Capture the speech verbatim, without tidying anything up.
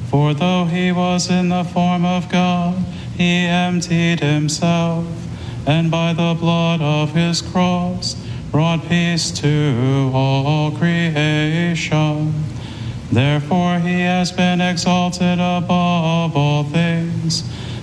For though he was in the form of God, he emptied himself, and by the blood of his cross brought peace to all creation. Therefore he has been exalted above all things,